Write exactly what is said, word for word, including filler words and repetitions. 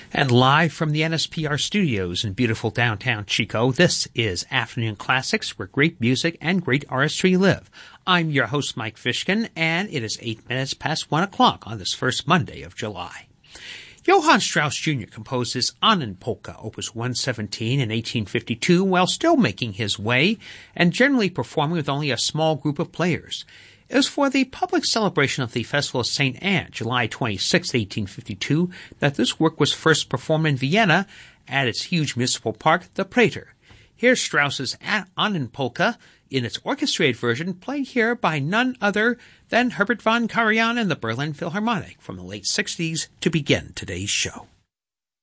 And live from the N S P R studios in beautiful downtown Chico, this is Afternoon Classics, where great music and great artistry live. I'm your host, Mike Fishkin, and it is eight minutes past one o'clock on this first Monday of July. Johann Strauss Junior composed his Ahnen Polka, Opus one seventeen, in eighteen fifty-two, while still making his way and generally performing with only a small group of players. It was for the public celebration of the Festival of Saint Anne, July twenty-sixth, eighteen fifty-two, that this work was first performed in Vienna at its huge municipal park, the Prater. Here's Strauss's Ahnen Polka in its orchestrated version, played here by none other than Herbert von Karajan and the Berlin Philharmonic from the late sixties to begin today's show.